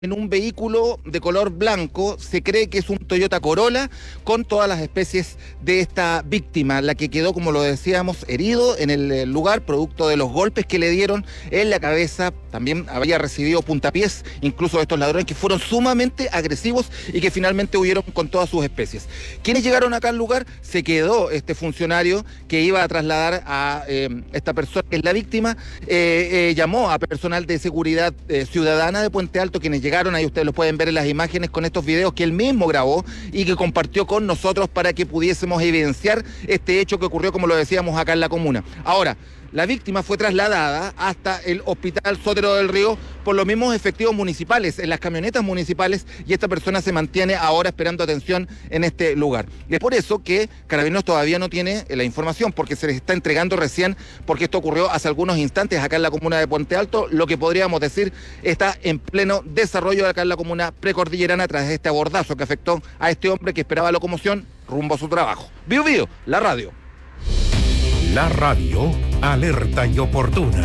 en un vehículo de color blanco. Se cree que es un Toyota Corolla con todas las especies de esta víctima, la que quedó, como lo decíamos, herido en el lugar, producto de los golpes que le dieron en la cabeza. También había recibido puntapiés, incluso de estos ladrones que fueron sumamente agresivos y que finalmente huyeron con todas sus especies. ¿Quiénes llegaron acá al lugar? Se quedó este funcionario que iba a trasladar a esta persona, que es la víctima. Llamó a personal de seguridad ciudadana de Puente Alto, quienes llegaron, ahí ustedes lo pueden ver en las imágenes con estos videos que él mismo grabó y que compartió con nosotros para que pudiésemos evidenciar este hecho que ocurrió, como lo decíamos, acá en la comuna. Ahora, la víctima fue trasladada hasta el Hospital Sotero del Río por los mismos efectivos municipales, en las camionetas municipales, y esta persona se mantiene ahora esperando atención en este lugar. Y es por eso que Carabineros todavía no tiene la información, porque se les está entregando recién, porque esto ocurrió hace algunos instantes acá en la comuna de Puente Alto. Lo que podríamos decir está en pleno desarrollo acá en la comuna precordillerana tras este abordazo que afectó a este hombre que esperaba locomoción rumbo a su trabajo. Bio Bio, la radio. La radio, alerta y oportuna.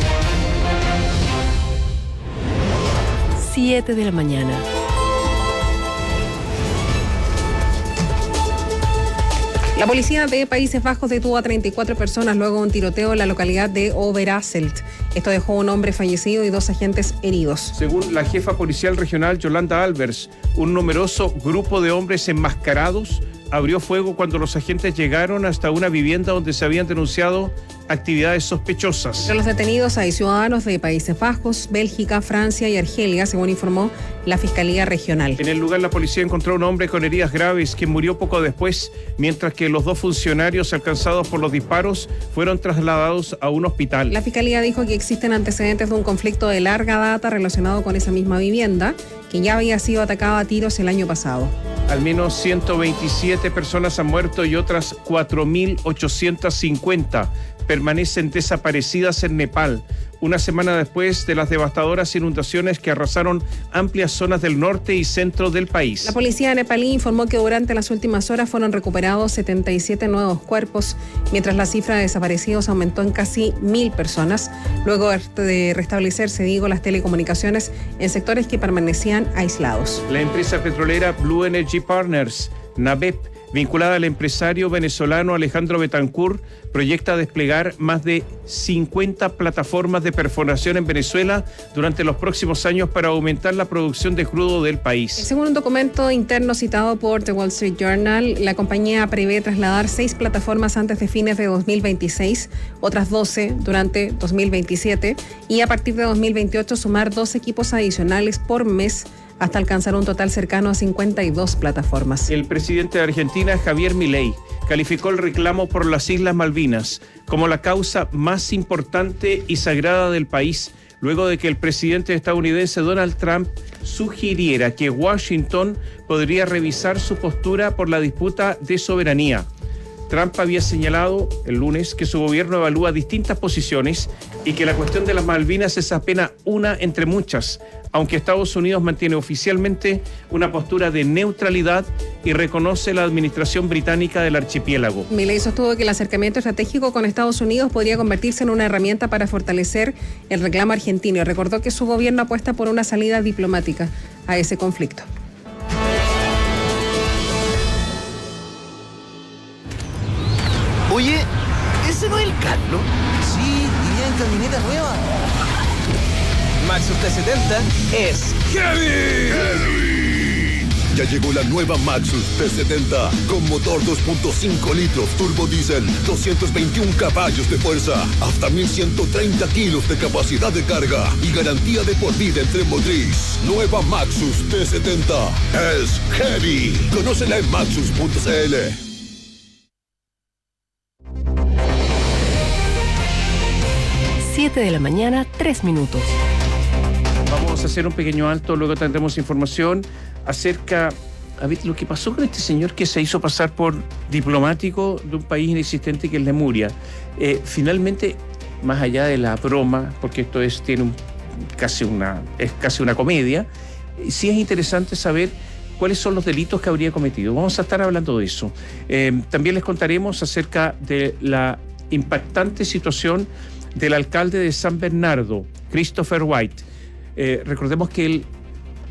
7 de la mañana. La policía de Países Bajos detuvo a 34 personas luego de un tiroteo en la localidad de Overijssel. Esto dejó un hombre fallecido y 2 agentes heridos. Según la jefa policial regional Yolanda Albers, un numeroso grupo de hombres enmascarados abrió fuego cuando los agentes llegaron hasta una vivienda donde se habían denunciado actividades sospechosas. Entre los detenidos hay ciudadanos de Países Bajos, Bélgica, Francia y Argelia, según informó la Fiscalía Regional. En el lugar, la policía encontró a un hombre con heridas graves que murió poco después, mientras que los 2 funcionarios alcanzados por los disparos fueron trasladados a un hospital. La Fiscalía dijo que existen antecedentes de un conflicto de larga data relacionado con esa misma vivienda, que ya había sido atacada a tiros el año pasado. Al menos 127 personas han muerto y otras 4.850 permanecen desaparecidas en Nepal, una semana después de las devastadoras inundaciones que arrasaron amplias zonas del norte y centro del país. La policía nepalí informó que durante las últimas horas fueron recuperados 77 nuevos cuerpos, mientras la cifra de desaparecidos aumentó en casi 1.000 personas, luego de restablecerse, las telecomunicaciones en sectores que permanecían aislados. La empresa petrolera Blue Energy Partners, NABEP, vinculada al empresario venezolano Alejandro Betancourt, proyecta desplegar más de 50 plataformas de perforación en Venezuela durante los próximos años para aumentar la producción de crudo del país. Según un documento interno citado por The Wall Street Journal, la compañía prevé trasladar 6 plataformas antes de fines de 2026, otras 12 durante 2027 y a partir de 2028 sumar 2 equipos adicionales por mes, hasta alcanzar un total cercano a 52 plataformas. El presidente de Argentina, Javier Milei, calificó el reclamo por las Islas Malvinas como la causa más importante y sagrada del país, luego de que el presidente estadounidense Donald Trump sugiriera que Washington podría revisar su postura por la disputa de soberanía. Trump había señalado el lunes que su gobierno evalúa distintas posiciones y que la cuestión de las Malvinas es apenas una entre muchas, aunque Estados Unidos mantiene oficialmente una postura de neutralidad y reconoce la administración británica del archipiélago. Milei sostuvo que el acercamiento estratégico con Estados Unidos podría convertirse en una herramienta para fortalecer el reclamo argentino y recordó que su gobierno apuesta por una salida diplomática a ese conflicto. Oye, ¿ese no es el Carlos? Sí, iría en camioneta nueva. Maxus T70 es ¡Heavy! Ya llegó la nueva Maxus T70 con motor 2.5 litros turbo diésel, 221 caballos de fuerza, hasta 1.130 kilos de capacidad de carga y garantía de por vida en tren motriz. Nueva Maxus T70 es Heavy. Conócela en maxus.cl. 7 de la mañana, 3 minutos. Vamos a hacer un pequeño alto, luego tendremos información acerca de lo que pasó con este señor que se hizo pasar por diplomático de un país inexistente que es Lemuria. Finalmente, más allá de la broma, porque esto es casi una comedia, sí es interesante saber cuáles son los delitos que habría cometido. Vamos a estar hablando de eso. También les contaremos acerca de la impactante situación del alcalde de San Bernardo, Christopher White. Recordemos que él